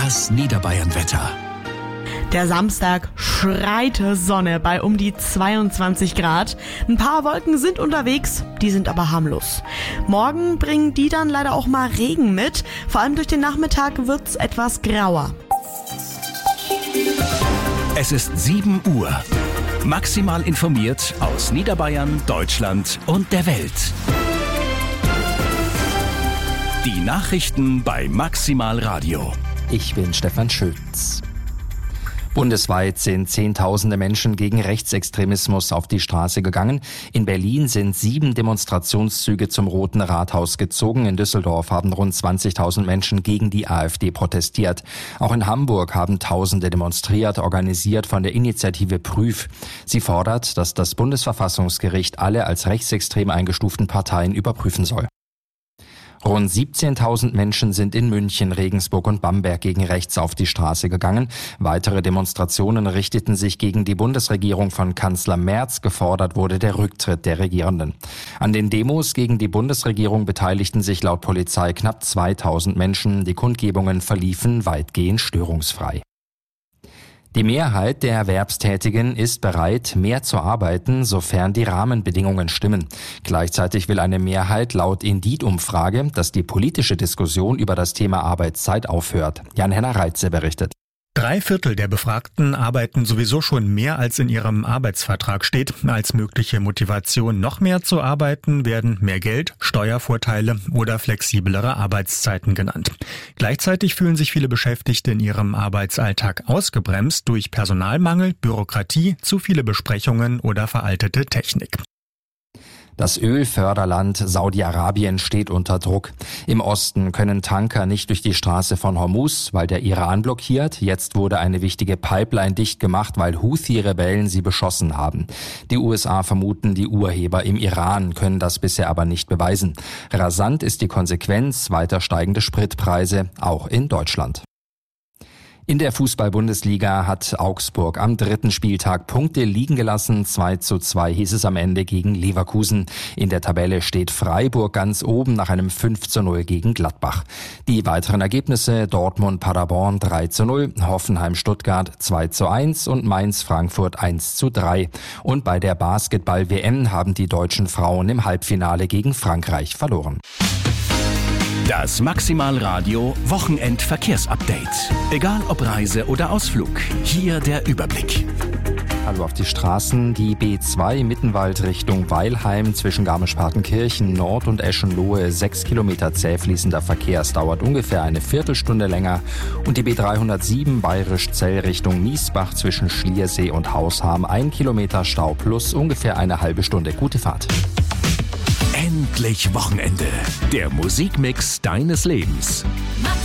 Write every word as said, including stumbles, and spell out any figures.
Das Niederbayern-Wetter. Der Samstag schreit Sonne bei um die zweiundzwanzig Grad. Ein paar Wolken sind unterwegs, die sind aber harmlos. Morgen bringen die dann leider auch mal Regen mit. Vor allem durch den Nachmittag wird's etwas grauer. Es ist sieben Uhr. Maximal informiert aus Niederbayern, Deutschland und der Welt. Die Nachrichten bei Maximal Radio. Ich bin Stefan Schütz. Bundesweit sind Zehntausende Menschen gegen Rechtsextremismus auf die Straße gegangen. In Berlin sind sieben Demonstrationszüge zum Roten Rathaus gezogen. In Düsseldorf haben rund zwanzigtausend Menschen gegen die AfD protestiert. Auch in Hamburg haben Tausende demonstriert, organisiert von der Initiative Prüf. Sie fordert, dass das Bundesverfassungsgericht alle als rechtsextrem eingestuften Parteien überprüfen soll. Rund siebzehntausend Menschen sind in München, Regensburg und Bamberg gegen rechts auf die Straße gegangen. Weitere Demonstrationen richteten sich gegen die Bundesregierung von Kanzler Merz. Gefordert wurde der Rücktritt der Regierenden. An den Demos gegen die Bundesregierung beteiligten sich laut Polizei knapp zweitausend Menschen. Die Kundgebungen verliefen weitgehend störungsfrei. Die Mehrheit der Erwerbstätigen ist bereit, mehr zu arbeiten, sofern die Rahmenbedingungen stimmen. Gleichzeitig will eine Mehrheit laut Indeed-Umfrage, dass die politische Diskussion über das Thema Arbeitszeit aufhört. Jan-Henner Reitze berichtet. Drei Viertel der Befragten arbeiten sowieso schon mehr, als in ihrem Arbeitsvertrag steht. Als mögliche Motivation, noch mehr zu arbeiten, werden mehr Geld, Steuervorteile oder flexiblere Arbeitszeiten genannt. Gleichzeitig fühlen sich viele Beschäftigte in ihrem Arbeitsalltag ausgebremst durch Personalmangel, Bürokratie, zu viele Besprechungen oder veraltete Technik. Das Ölförderland Saudi-Arabien steht unter Druck. Im Osten können Tanker nicht durch die Straße von Hormuz, weil der Iran blockiert. Jetzt wurde eine wichtige Pipeline dicht gemacht, weil Houthi-Rebellen sie beschossen haben. Die U S A vermuten die Urheber im Iran, können das bisher aber nicht beweisen. Rasant ist die Konsequenz, weiter steigende Spritpreise, auch in Deutschland. In der Fußball-Bundesliga hat Augsburg am dritten Spieltag Punkte liegen gelassen. zwei zu zwei hieß es am Ende gegen Leverkusen. In der Tabelle steht Freiburg ganz oben nach einem fünf zu null gegen Gladbach. Die weiteren Ergebnisse: Dortmund-Paderborn drei zu null, Hoffenheim-Stuttgart zwei zu eins und Mainz-Frankfurt eins zu drei. Und bei der Basketball-W M haben die deutschen Frauen im Halbfinale gegen Frankreich verloren. Das Maximal Radio Wochenendverkehrsupdate. Egal ob Reise oder Ausflug, hier der Überblick. Hallo auf die Straßen. Die B zwei Mittenwald Richtung Weilheim zwischen Garmisch-Partenkirchen Nord und Eschenlohe. Sechs Kilometer zäh fließender Verkehr. Es dauert ungefähr eine Viertelstunde länger. Und die B dreihundertsieben Bayerisch-Zell Richtung Miesbach zwischen Schliersee und Hausham. Ein Kilometer Stau plus ungefähr eine halbe Stunde. Gute Fahrt. Endlich Wochenende. Der Musikmix deines Lebens.